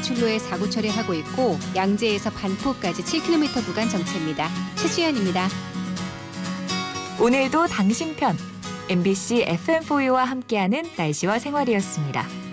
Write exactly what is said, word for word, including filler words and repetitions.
일출로에 사고 처리하고 있고 양재에서 반포까지 칠 킬로미터 구간 정체입니다. 최주연입니다. 오늘도 당신 편 엠비씨 에프엠 포유와 함께하는 날씨와 생활이었습니다.